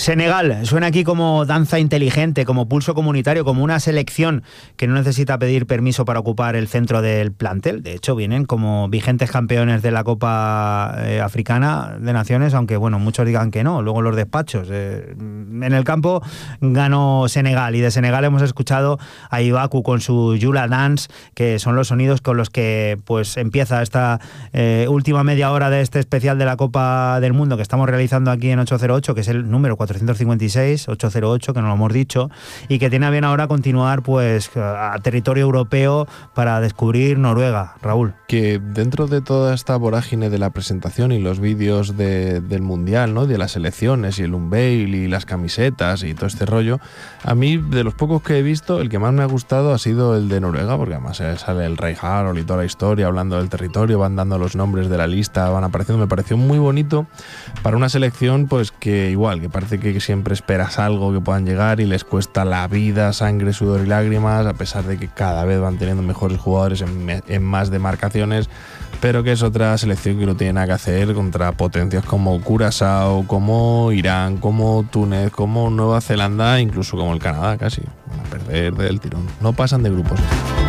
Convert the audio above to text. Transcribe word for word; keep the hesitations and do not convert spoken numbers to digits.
Senegal, suena aquí como danza inteligente, como pulso comunitario, como una selección que no necesita pedir permiso para ocupar el centro del plantel. De hecho, vienen como vigentes campeones de la Copa eh, Africana de Naciones, aunque bueno, muchos digan que no, luego los despachos. Eh, en el campo ganó Senegal, y de Senegal hemos escuchado a Ibaku con su Yula Dance, que son los sonidos con los que pues empieza esta eh, última media hora de este especial de la Copa del Mundo que estamos realizando aquí en ocho cero ocho, que es el número cuatrocientos cincuenta y seis, ocho cero ocho, que no lo hemos dicho, y que tiene a bien ahora continuar pues a territorio europeo para descubrir Noruega. Raúl. Que dentro de toda esta vorágine de la presentación y los vídeos de, del Mundial, ¿no?, de las elecciones y el unveil y las camisetas y todo este rollo, a mí, de los pocos que he visto, el que más me ha gustado ha sido el de Noruega, porque además sale el rey Harald y toda la historia, hablando del territorio, van dando los nombres de la lista, van apareciendo. Me pareció muy bonito para una selección pues que igual, que parece que siempre esperas algo, que puedan llegar y les cuesta la vida, sangre, sudor y lágrimas, a pesar de que cada vez van teniendo mejores jugadores en, en más demarcaciones, pero que es otra selección que no tiene nada que hacer contra potencias como Curazao, como Irán, como Túnez, como Nueva Zelanda, incluso como el Canadá casi. Van a perder del tirón. No pasan de grupos.